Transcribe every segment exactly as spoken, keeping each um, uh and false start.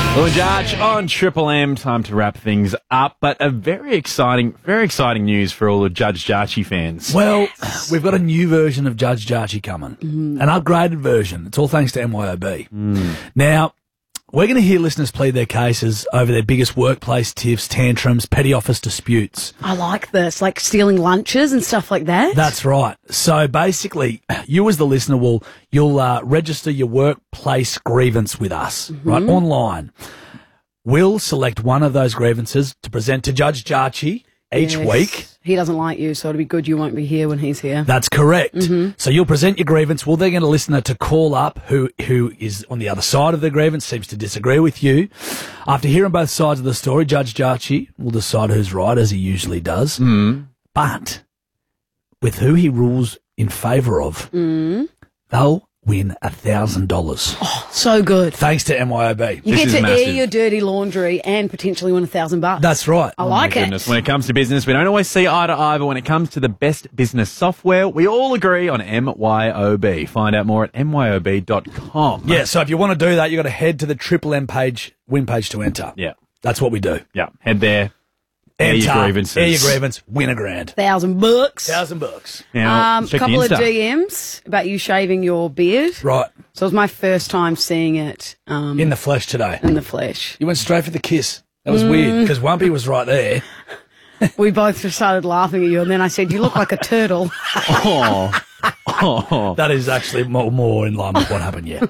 Well, Judge, on Triple M, time to wrap things up, but a very exciting, very exciting news for all the Judge Jarchi fans. Well, we've got a new version of Judge Jarchi coming, mm. an upgraded version. It's all thanks to M Y O B. Mm. Now, we're going to hear listeners plead their cases over their biggest workplace tiffs, tantrums, petty office disputes. I like this, like stealing lunches and stuff like that. That's right. So basically, you as the listener will you'll uh, register your workplace grievance with us, mm-hmm. right, online. We'll select one of those grievances to present to Judge Jarchi each yes. week. He doesn't like you, so it'll be good you won't be here when he's here. That's correct. Mm-hmm. So you'll present your grievance. We'll then get a listener to call up who who is on the other side of the grievance, seems to disagree with you. After hearing both sides of the story, Judge Jarchi will decide who's right, as he usually does. Mm. But with who he rules in favour of, mm. they'll win one thousand dollars. Oh, so good. Thanks to M Y O B. You This get is to massive. air your dirty laundry and potentially win a thousand bucks. That's right. I like My it. goodness. When it comes to business, we don't always see eye to eye, but when it comes to the best business software, we all agree on M Y O B. Find out more at M Y O B dot com. Yeah, so if you want to do that, you've got to head to the Triple M page, win page to enter. Yeah. That's what we do. Yeah. Head there. Air your Enter, grievances. Air your grievance, win a grand. Thousand bucks. Thousand bucks. Now, Um, check the couple of Insta. D Ms about you shaving your beard. Right. So it was my first time seeing it um, In the flesh today. in the flesh. You went straight for the kiss. That was weird, because Wumpy was right there. We both just started laughing at you, and then I said, "You look like a turtle." Oh. Oh. That is actually more, more in line with what happened, yeah.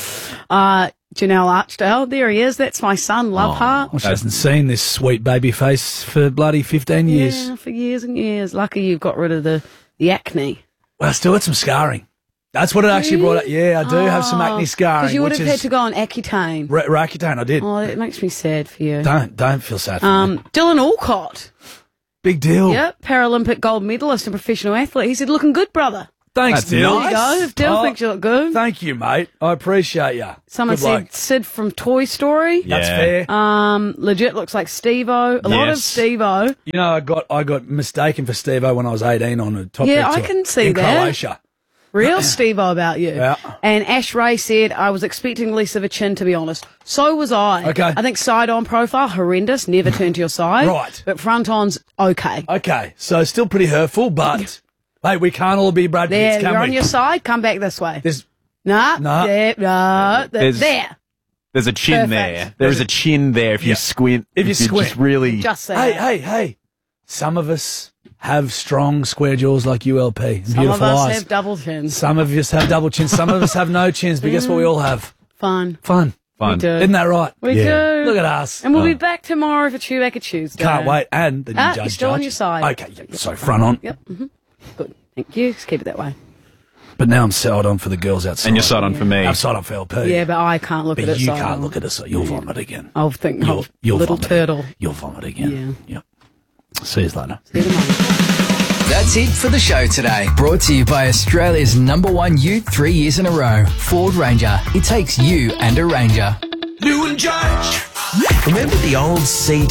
Uh, Janelle Archdale, there he is. That's my son, Love Heart. Well, she hasn't seen this sweet baby face for bloody fifteen years. Yeah, for years and years. Lucky you've got rid of the, the acne. Well, I still had some scarring. That's what it actually brought up. Yeah, I do have some acne scarring. Because you would which have is had to go on Accutane. Ra- Roaccutane, I did. Oh, that makes me sad for you. Don't, don't feel sad for me. Um, Dylan Alcott. Big deal. Yep, Paralympic gold medalist and professional athlete. He said, looking good, brother. Thanks, That's Dill. There you go. If Dylan Oh, thinks you look good. Thank you, mate. I appreciate you. Someone Good said bloke. Sid from Toy Story. That's Yeah. fair. Um, legit looks like Steve-O. A lot of Yes. Steve-O. You know, I got I got mistaken for Steve-O when I was eighteen on a top Yeah, Gear I tour can see in that. Croatia. Real Steve-O about you. Yeah. And Ash Ray said, I was expecting less of a chin, to be honest. So was I. Okay. I think side-on profile, horrendous. Never turn to your side. Right. But front-on's okay. Okay, so still pretty hurtful, but hey, we can't all be Brad There, Pitts, can you're we? on your side. Come back this way. There's Nah. Nah. There. Nah. There. There's- there. There's a chin Perfect. there. There's a chin there if you Yeah. squint. If you you squint. Just really. Just say hey, that. hey, hey. Some of us have strong square jaws like U L P. And Some beautiful of us eyes. have double chins. Some of us have double chins. Some of us have no chins. But guess what we all have? Fun. Fun. Fun. We do. Isn't that right? We Yeah. do. Look at us. And we'll Oh. be back tomorrow for Chewbacca Tuesday. Can't wait. And the new Ah, judge. you're still on judge. your side. Okay, yeah, so front on. Yep. hmm Good. Thank you. Just keep it that way. But now I'm side on for the girls outside. And you're side on for me. I'm side on for L P. Yeah, but I can't look But at it. you so can't look at us. You'll vomit again. I'll think, You'll, oh, you'll little vomit. turtle. You'll vomit again. Yeah. Yep. See you later. See you tomorrow. That's it for the show today. Brought to you by Australia's number one ute three years in a row, Ford Ranger. It takes you and a Ranger. New and Judge. Remember the old C D?